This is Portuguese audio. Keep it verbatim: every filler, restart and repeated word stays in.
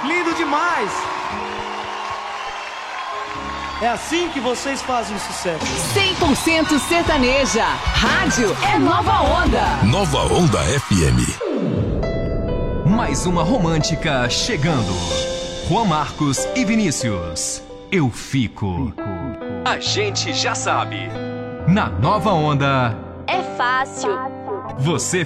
Lindo demais! É assim que vocês fazem sucesso. cem por cento sertaneja. Rádio é Nova Onda. Nova Onda F M. Mais uma romântica chegando. Juan Marcos e Vinícius. Eu fico. A gente já sabe. Na Nova Onda. É fácil. Você